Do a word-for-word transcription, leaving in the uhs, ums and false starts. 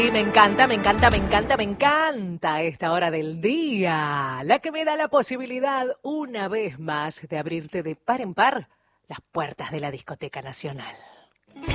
Y me encanta, me encanta, me encanta, me encanta esta hora del día, la que me da la posibilidad una vez más de abrirte de par en par las puertas de la Discoteca Nacional.